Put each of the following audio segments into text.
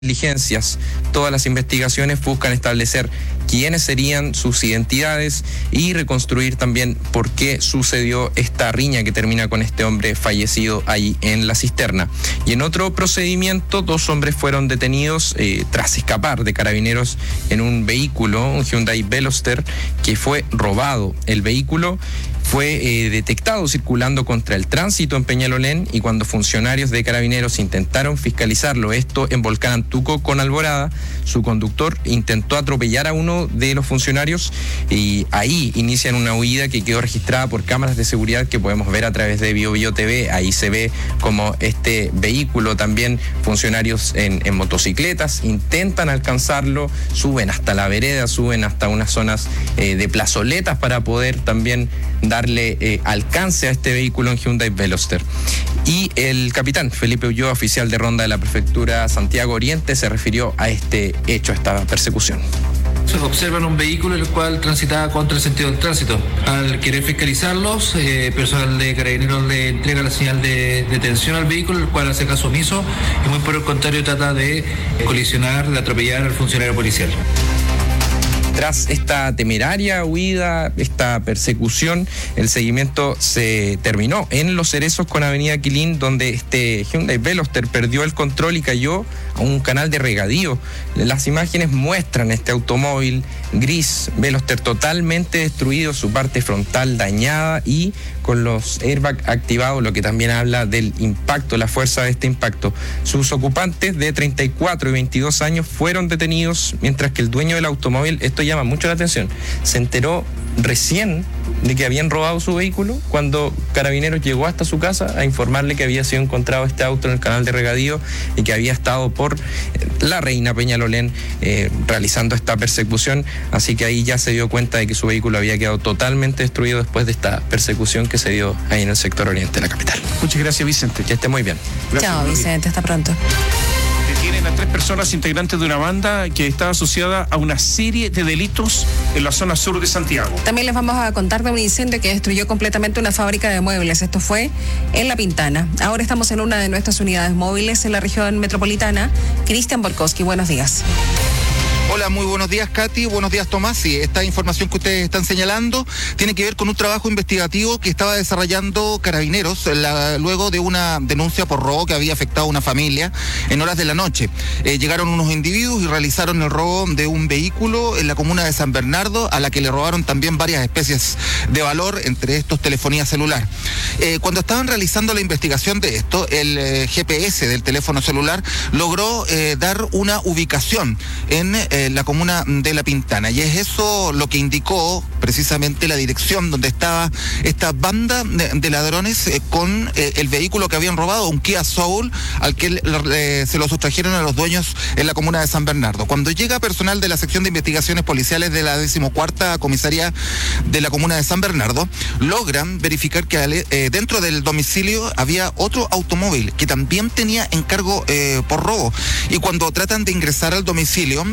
diligencias. Todas las investigaciones buscan establecer quiénes serían sus identidades y reconstruir también por qué sucedió esta riña que termina con este hombre fallecido ahí en la cisterna. Y en otro procedimiento, 2 hombres fueron detenidos tras escapar de carabineros en un vehículo, un Hyundai Veloster, que fue robado. El vehículo fue detectado circulando contra el tránsito en Peñalolén, y cuando funcionarios de carabineros intentaron fiscalizarlo, esto en Volcán Antuco con Alborada, su conductor intentó atropellar a uno de los funcionarios y ahí inician una huida que quedó registrada por cámaras de seguridad que podemos ver a través de BioBio TV. Ahí se ve como este vehículo, también funcionarios en motocicletas intentan alcanzarlo, suben hasta la vereda, suben hasta unas zonas de plazoletas para poder también darle alcance a este vehículo en Hyundai Veloster. Y el capitán Felipe Ulloa, oficial de ronda de la prefectura Santiago Oriente, se refirió a este hecho, a esta persecución. Observan un vehículo el cual transitaba contra el sentido del tránsito. Al querer fiscalizarlos, personal de carabineros le entrega la señal de detención al vehículo, el cual hace caso omiso y muy por el contrario trata de colisionar, de atropellar al funcionario policial. Tras esta temeraria huida, esta persecución, el seguimiento se terminó en Los Cerezos con Avenida Quilín, donde este Hyundai Veloster perdió el control y cayó a un canal de regadío. Las imágenes muestran este automóvil gris Veloster totalmente destruido, su parte frontal dañada y con los airbags activados, lo que también habla del impacto, la fuerza de este impacto. Sus ocupantes de 34 y 22 años fueron detenidos, mientras que el dueño del automóvil, esto llama mucho la atención, se enteró recién de que habían robado su vehículo cuando Carabineros llegó hasta su casa a informarle que había sido encontrado este auto en el canal de regadío y que había estado por la Reina Peñalolén realizando esta persecución. Así que ahí ya se dio cuenta de que su vehículo había quedado totalmente destruido después de esta persecución que se dio ahí en el sector oriente de la capital. Muchas gracias, Vicente. Que esté muy bien. Gracias, chao, Vicente, hasta pronto. Detienen a 3 personas integrantes de una banda que estaba asociada a una serie de delitos en la zona sur de Santiago. También les vamos a contar de un incendio que destruyó completamente una fábrica de muebles. Esto fue en La Pintana. Ahora estamos en una de nuestras unidades móviles en la región metropolitana. Cristian Borkowski, buenos días. Hola, muy buenos días, Katy. Buenos días, Tomás. Sí, esta información que ustedes están señalando tiene que ver con un trabajo investigativo que estaba desarrollando Carabineros luego de una denuncia por robo que había afectado a una familia en horas de la noche. Llegaron unos individuos y realizaron el robo de un vehículo en la comuna de San Bernardo, a la que le robaron también varias especies de valor, entre estos telefonía celular. Cuando estaban realizando la investigación de esto, el GPS del teléfono celular logró dar una ubicación en la comuna de La Pintana, y es eso lo que indicó precisamente la dirección donde estaba esta banda de ladrones con el vehículo que habían robado, un Kia Soul, al que se lo sustrajeron a los dueños en la comuna de San Bernardo. Cuando llega personal de la sección de investigaciones policiales de la 14ª comisaría de la comuna de San Bernardo, logran verificar que dentro del domicilio había otro automóvil que también tenía encargo por robo, y cuando tratan de ingresar al domicilio,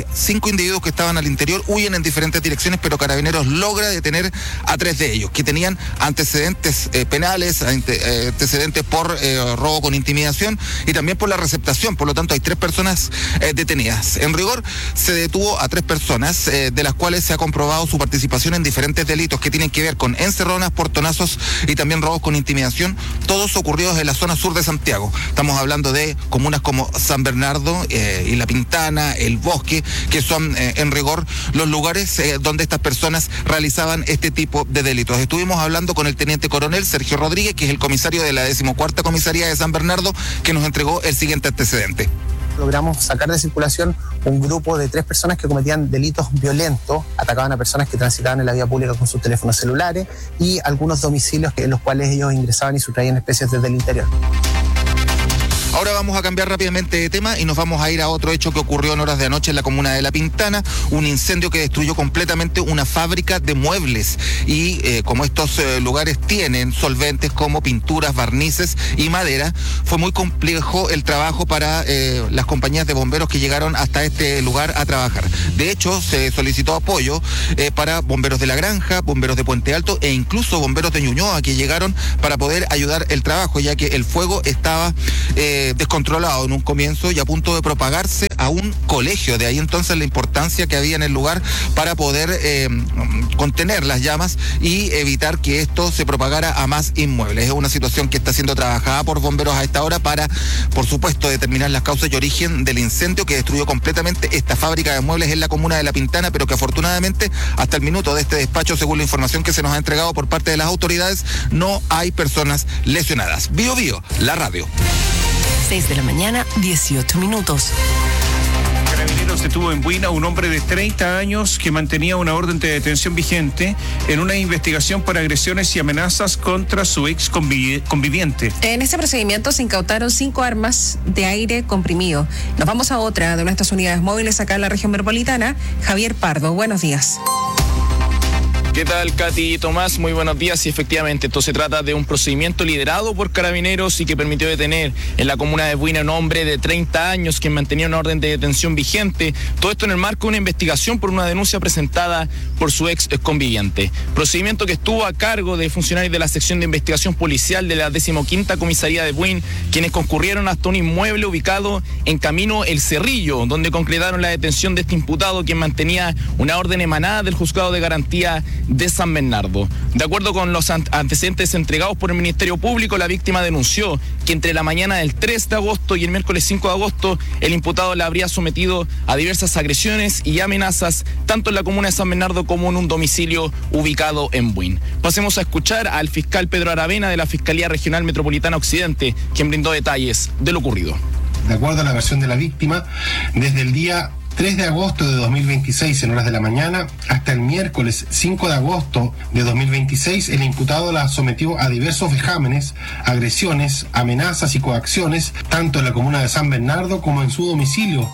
5 individuos que estaban al interior huyen en diferentes direcciones, pero Carabineros logra detener a 3 de ellos, que tenían antecedentes penales, antecedentes por robo con intimidación y también por la receptación. Por lo tanto, hay 3 personas detenidas. En rigor, se detuvo a 3 personas, de las cuales se ha comprobado su participación en diferentes delitos que tienen que ver con encerronas, portonazos y también robos con intimidación, todos ocurridos en la zona sur de Santiago. Estamos hablando de comunas como San Bernardo y La Pintana, El Bosque, que son en rigor los lugares donde estas personas realizaban este tipo de delitos. Estuvimos hablando con el teniente coronel Sergio Rodríguez, que es el comisario de la 14ª comisaría de San Bernardo, que nos entregó el siguiente antecedente. Logramos sacar de circulación un grupo de 3 personas que cometían delitos violentos, atacaban a personas que transitaban en la vía pública con sus teléfonos celulares y algunos domicilios en los cuales ellos ingresaban y sustraían especies desde el interior. Ahora vamos a cambiar rápidamente de tema y nos vamos a ir a otro hecho que ocurrió en horas de anoche en la comuna de La Pintana, un incendio que destruyó completamente una fábrica de muebles y como estos lugares tienen solventes como pinturas, barnices y madera, fue muy complejo el trabajo para las compañías de bomberos que llegaron hasta este lugar a trabajar. De hecho, se solicitó apoyo para bomberos de La Granja, bomberos de Puente Alto e incluso bomberos de Ñuñoa, que llegaron para poder ayudar el trabajo, ya que el fuego estaba descontrolado en un comienzo y a punto de propagarse a un colegio. De ahí entonces la importancia que había en el lugar para poder contener las llamas y evitar que esto se propagara a más inmuebles. Es una situación que está siendo trabajada por bomberos a esta hora para, por supuesto, determinar las causas y origen del incendio que destruyó completamente esta fábrica de muebles en la comuna de La Pintana, pero que afortunadamente hasta el minuto de este despacho, según la información que se nos ha entregado por parte de las autoridades, no hay personas lesionadas. Bio Bio, la radio. 6 de la mañana, 18 minutos. Carabineros detuvo en Buina a un hombre de 30 años que mantenía una orden de detención vigente en una investigación por agresiones y amenazas contra su ex conviviente. En este procedimiento se incautaron 5 armas de aire comprimido. Nos vamos a otra de nuestras unidades móviles acá en la región metropolitana. Javier Pardo, buenos días. ¿Qué tal, Katy y Tomás? Muy buenos días. Y efectivamente, esto se trata de un procedimiento liderado por Carabineros y que permitió detener en la comuna de Buina a un hombre de 30 años que mantenía una orden de detención vigente. Todo esto en el marco de una investigación por una denuncia presentada por su ex conviviente. Procedimiento que estuvo a cargo de funcionarios de la sección de investigación policial de la 15ª comisaría de Buin, quienes concurrieron hasta un inmueble ubicado en Camino El Cerrillo, donde concretaron la detención de este imputado, quien mantenía una orden emanada del Juzgado de Garantía de San Bernardo. De acuerdo con los antecedentes entregados por el Ministerio Público, la víctima denunció que entre la mañana del 3 de agosto y el miércoles 5 de agosto, el imputado la habría sometido a diversas agresiones y amenazas, tanto en la comuna de San Bernardo como en un domicilio ubicado en Buin. Pasemos a escuchar al fiscal Pedro Aravena de la Fiscalía Regional Metropolitana Occidente, quien brindó detalles de lo ocurrido. De acuerdo a la versión de la víctima, desde el día 3 de agosto de 2026 en horas de la mañana hasta el miércoles 5 de agosto de 2026, el imputado la sometió a diversos vejámenes, agresiones, amenazas y coacciones, tanto en la comuna de San Bernardo como en su domicilio.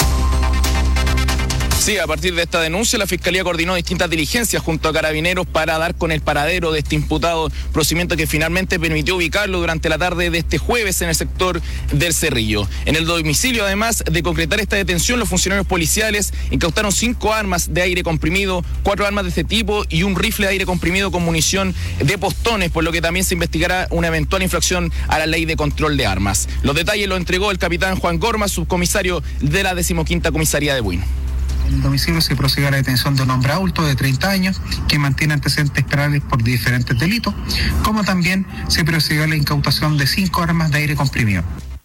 Sí, a partir de esta denuncia, la Fiscalía coordinó distintas diligencias junto a Carabineros para dar con el paradero de este imputado, procedimiento que finalmente permitió ubicarlo durante la tarde de este jueves en el sector del Cerrillo. En el domicilio, además de concretar esta detención, los funcionarios policiales incautaron 5 armas de aire comprimido, 4 armas de este tipo y un rifle de aire comprimido con munición de postones, por lo que también se investigará una eventual infracción a la ley de control de armas. Los detalles los entregó el capitán Juan Gorma, subcomisario de la 15ª comisaría de Buin. En el domicilio se procede a la detención de un hombre adulto de 30 años que mantiene antecedentes penales por diferentes delitos, como también se procedió a la incautación de 5 armas de aire comprimido.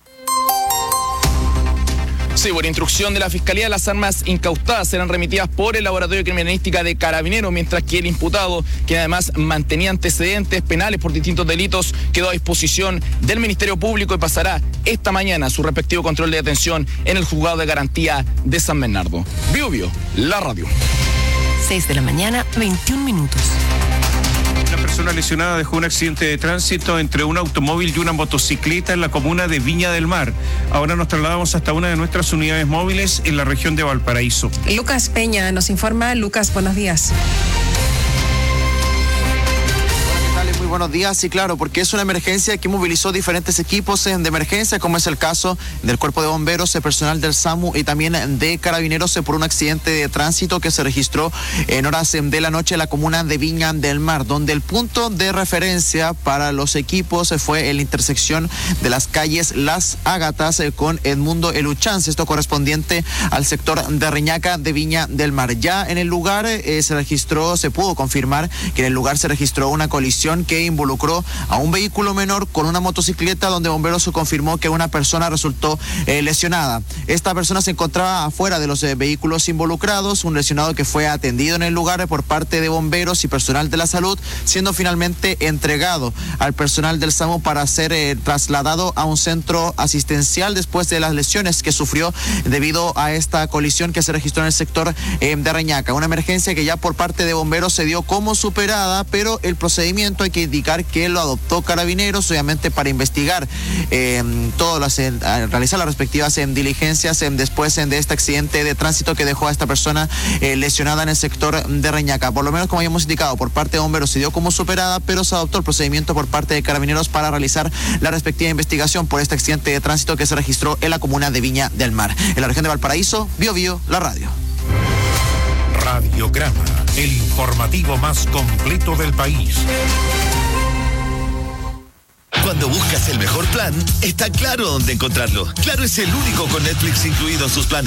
Sí, por instrucción de la Fiscalía, las armas incautadas serán remitidas por el Laboratorio de Criminalística de Carabineros, mientras que el imputado, que además mantenía antecedentes penales por distintos delitos, quedó a disposición del Ministerio Público y pasará esta mañana su respectivo control de detención en el Juzgado de Garantía de San Bernardo. Bio Bio, la radio. 6 de la mañana, 21 minutos. Una persona lesionada dejó un accidente de tránsito entre un automóvil y una motocicleta en la comuna de Viña del Mar. Ahora nos trasladamos hasta una de nuestras unidades móviles en la región de Valparaíso. Lucas Peña nos informa. Lucas, buenos días. Muy buenos días, sí, claro, porque es una emergencia que movilizó diferentes equipos de emergencia, como es el caso del Cuerpo de Bomberos, el personal del SAMU y también de Carabineros por un accidente de tránsito que se registró en horas de la noche en la comuna de Viña del Mar, donde el punto de referencia para los equipos fue en la intersección de las calles Las Ágatas con Edmundo Eluchance, esto correspondiente al sector de Reñaca de Viña del Mar. Ya en el lugar se pudo confirmar que en el lugar se registró una colisión que involucró a un vehículo menor con una motocicleta, donde Bomberos confirmó que una persona resultó lesionada. Esta persona se encontraba afuera de los vehículos involucrados, un lesionado que fue atendido en el lugar por parte de Bomberos y personal de la salud, siendo finalmente entregado al personal del SAMU para ser trasladado a un centro asistencial después de las lesiones que sufrió debido a esta colisión que se registró en el sector de Reñaca. Una emergencia que ya por parte de Bomberos se dio como superada, pero el procedimiento hay que indicar que lo adoptó Carabineros, obviamente para investigar realizar las respectivas diligencias después de este accidente de tránsito que dejó a esta persona lesionada en el sector de Reñaca. Por lo menos, como habíamos indicado, por parte de Bomberos se dio como superada, pero se adoptó el procedimiento por parte de Carabineros para realizar la respectiva investigación por este accidente de tránsito que se registró en la comuna de Viña del Mar. En la región de Valparaíso, Bio Bio, la radio. Radiograma, el informativo más completo del país. Cuando buscas el mejor plan, está Claro dónde encontrarlo. Claro es el único con Netflix incluido en sus planes.